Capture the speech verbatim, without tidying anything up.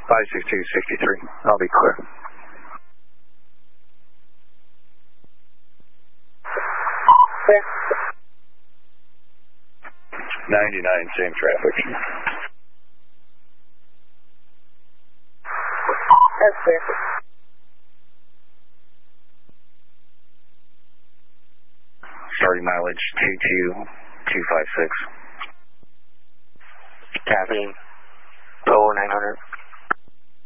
five six two sixty-three. I'll be clear. Clear. ninety-nine, same traffic. That's clear. Starting mileage two two two five six. Copy. Oh, nine hundred.